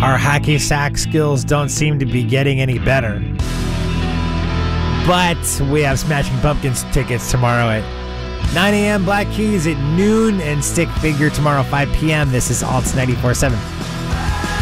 Our hacky sack skills don't seem to be getting any better. But we have Smashing Pumpkins tickets tomorrow at 9 a.m. Black Keys at noon and Stick Figure tomorrow 5 p.m. This is Alts 94.7.